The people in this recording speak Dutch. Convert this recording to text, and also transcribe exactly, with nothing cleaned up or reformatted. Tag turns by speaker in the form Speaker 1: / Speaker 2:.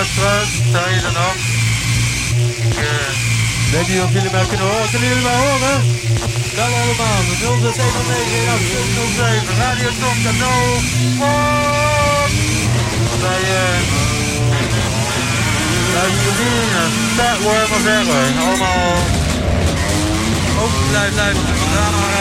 Speaker 1: luisteraars, zijn jullie er nog? Yeah.
Speaker 2: Ik weet niet of jullie mij kunnen horen. Kunnen jullie mij horen? Bel allemaal. nul zes een negen een acht zes nul zeven.
Speaker 1: Radio Tonka nul. Wat? Bij eh... Bij Sabine. Fatworm of ever. Allemaal... Ook blijf luisteren. Vandaan naar